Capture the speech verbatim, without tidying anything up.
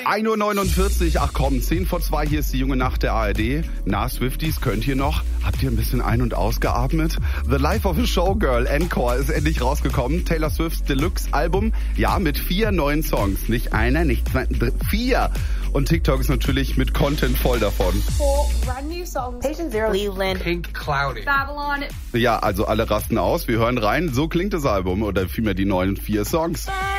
ein Uhr neunundvierzig, ach komm, zehn vor zwei, hier ist die junge Nacht der A R D. Na, Swifties, könnt ihr noch? Habt ihr ein bisschen ein- und ausgeatmet? The Life of a Showgirl Encore ist endlich rausgekommen. Taylor Swifts Deluxe-Album, ja, mit vier neuen Songs. Nicht einer, nicht zwei, drei, vier. Und TikTok ist natürlich mit Content voll davon. Four brand new songs. Patient Zero, Cleveland, Pink Cloudy, Babylon. Ja, also alle rasten aus, wir hören rein. So klingt das Album oder vielmehr die neuen vier Songs.